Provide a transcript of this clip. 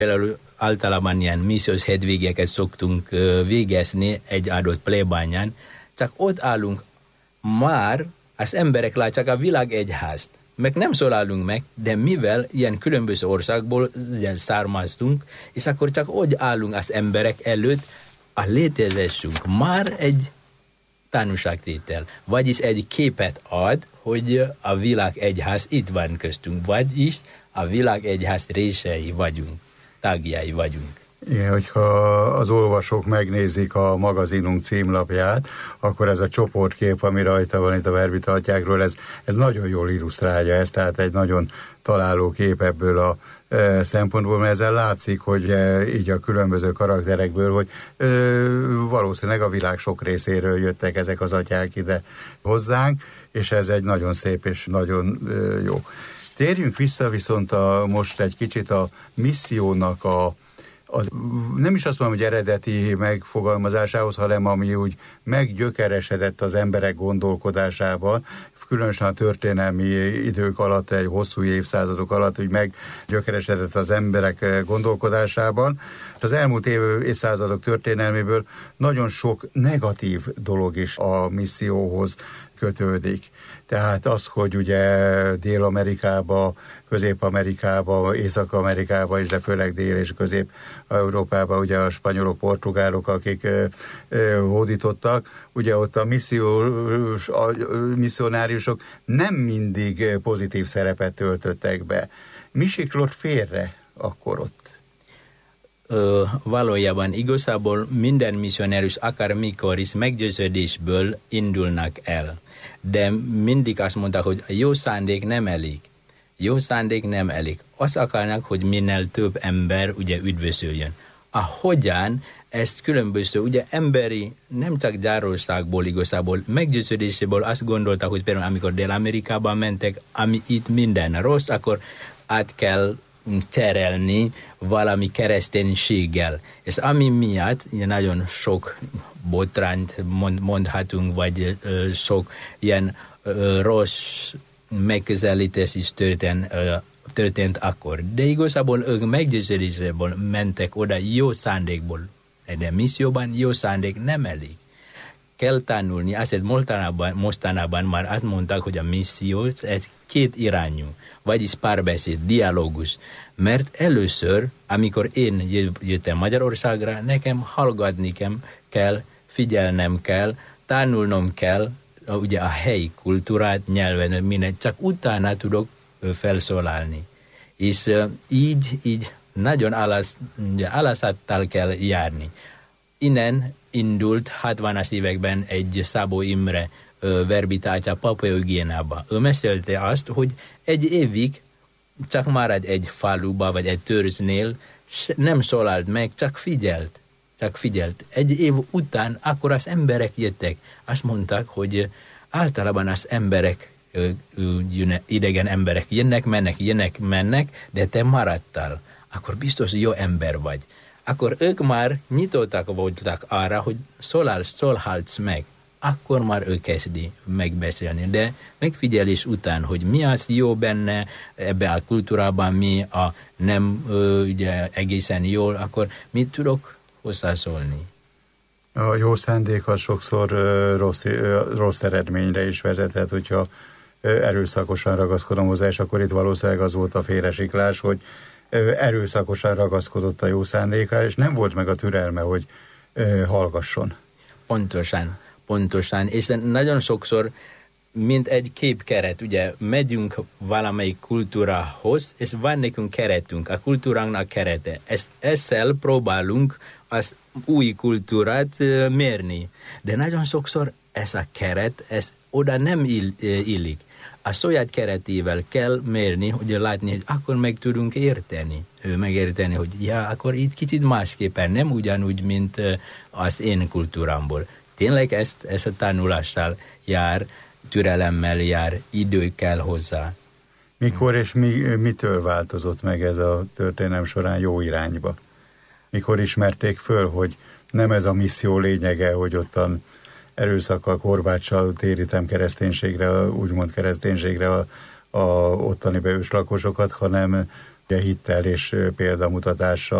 Például általában ilyen missziós hétvégéket szoktunk végezni egy adott plébányán, csak ott állunk, már az emberek látják a világegyházt. Meg nem szólalunk meg, de mivel ilyen különböző országból származtunk, és akkor csak ott állunk az emberek előtt, a létezésünk már egy tanúságtétel, vagyis egy képet ad, hogy a világegyház itt van köztünk, vagyis a világegyház részei vagyunk, tagjai vagyunk. Igen, hogyha az olvasók megnézik a magazinunk címlapját, akkor ez a csoportkép, ami rajta van itt a Verbita atyákról, ez nagyon jól illusztrálja ezt, tehát egy nagyon találó kép ebből a szempontból, mert ezzel látszik, hogy így a különböző karakterekből, hogy valószínűleg a világ sok részéről jöttek ezek az atyák ide hozzánk, és ez egy nagyon szép és nagyon jó. Térjünk vissza viszont most egy kicsit a missziónak nem is azt mondom, hogy eredeti megfogalmazásához, hanem ami úgy meggyökeresedett az emberek gondolkodásában, különösen a történelmi idők alatt, egy hosszú évszázadok alatt, úgy meggyökeresedett az emberek gondolkodásában. Az elmúlt évszázadok történelméből nagyon sok negatív dolog is a misszióhoz kötődik. Tehát az, hogy ugye Dél-Amerikába, Közép-Amerikába, Észak-Amerikába is, de főleg Dél- és Közép-Európába, ugye a spanyolok, portugálok, akik hódítottak, ugye ott a misszionáriusok nem mindig pozitív szerepet töltöttek be. Mi siklott félre akkor ott? Valójában igazából minden misszionárius akármikor is meggyőződésből indulnak el. De mindig azt mondta, hogy a jó szándék nem elég. Jó szándék nem elég. Azt akarnak, hogy minél több ember ugye üdvözöljön. Hogyan ezt különböző, ugye emberi, nem csak gyarlóságból igazából, meggyőződéséből azt gondoltak, hogy például amikor Dél-Amerikában mentek, ami itt minden rossz, akkor át kell cserélni valami kereszténységgel. És ami miatt nagyon sok botrányt mondhatunk, vagy sok ilyen rossz megközelítés is történt akkor. De igazából ők meggyőződéséből mentek oda jó szándékból. De misszióban jó szándék nem elég. Kell tanulni, azért mostanában már azt mondták, hogy a misszió ez két irányú, vagyis párbeszéd, dialógus. Mert először, amikor én jöttem Magyarországra, nekem hallgatni kell, figyelnem kell, tanulnom kell, ugye a helyi kultúrát, nyelven, minden, csak utána tudok felszólalni. És így nagyon alázattal kell járni. Innen indult 60-as években egy Szabó Imre Verbita atya Papua Új-Guineába. Ő mesélte azt, hogy egy évig csak marad egy faluba, vagy egy törzsnél, nem szólalt meg, csak figyelt. Egy év után akkor az emberek jöttek. Azt mondták, hogy általában az emberek, idegen emberek jönnek, mennek, de te maradtál. Akkor biztos jó ember vagy. Akkor ők már nyitottak voltak arra, hogy szólhatsz meg. Akkor már ő kezdi megbeszélni. De megfigyelés után, hogy mi az jó benne, ebbe a kultúrában mi a nem ugye, egészen jól, akkor mit tudok hozzászólni? A jó szándék az sokszor rossz eredményre is vezethet, hogyha erőszakosan ragaszkodom hozzá, és akkor itt valószínűleg az volt a félresiklás, hogy erőszakosan ragaszkodott a jó szándéka, és nem volt meg a türelme, hogy hallgasson. Pontosan, és nagyon sokszor, mint egy képkeret, ugye megyünk valamelyik kultúrához, és van nekünk keretünk, a kultúránknak kerete. Ezzel próbálunk az új kultúrát mérni. De nagyon sokszor ez a keret, ez oda nem illik. A saját keretével kell mérni, hogy látni, hogy akkor meg tudunk megérteni, hogy ja, akkor itt kicsit másképpen, nem ugyanúgy, mint az én kultúrámból. Tényleg ez a tanulással jár, türelemmel jár, idő kell hozzá. Mikor és mitől változott meg ez a történelem során jó irányba? Mikor ismerték föl, hogy nem ez a misszió lényege, hogy ottan erőszakkal, korbáccsal térítem kereszténységre, úgymond kereszténységre a ottani őslakosokat, hanem hittel és példamutatással